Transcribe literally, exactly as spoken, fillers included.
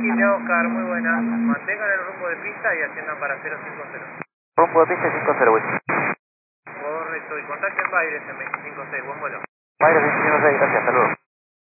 India Oscar, muy buena. Mantengan el rumbo de pista y asciendan para cero cinco cero. Rumbo de pista cinco cero, Wilson. Correcto, y contacten Baires en veinticinco seis, buen vuelo. Baires veinticinco seis, gracias, hasta luego.